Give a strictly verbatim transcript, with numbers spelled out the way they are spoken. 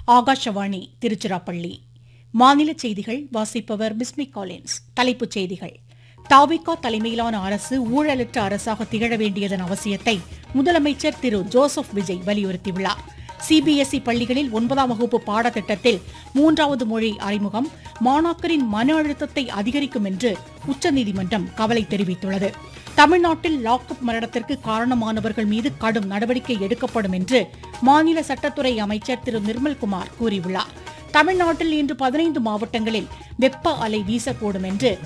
ஆகாஷவாணி திருச்சிராப்பள்ளி. மாநில செய்திகள் வாசிப்பவர் பிஸ்மி காலின்ஸ். தலைப்புச் செய்திகள். தாவிகா தலைமையிலான அரசு ஊழலற்ற அரசாக திகழ வேண்டியதன் அவசியத்தை முதலமைச்சர் திரு ஜோசப் விஜய் வலியுறுத்தியுள்ளார். சிபிஎஸ்இ பள்ளிகளில் ஒன்பதாம் வகுப்பு பாடத்திட்டத்தில் மூன்றாவது மொழி அறிமுகம் மாணாக்கரின் மன அழுத்தத்தை அதிகரிக்கும் என்று உச்சநீதிமன்றம் கவலை தெரிவித்துள்ளது. தமிழ்நாட்டில் லாக்அப் மரணத்திற்கு காரணமானவர்கள் மீது கடும் நடவடிக்கை எடுக்கப்படும் என்று மாநில சட்டத்துறை அமைச்சர் திரு நிர்மல்குமார் கூறியுள்ளார். தமிழ்நாட்டில் இன்று பதினைந்து மாவட்டங்களில் வெப்ப அலை வீசக்கூடும் என்று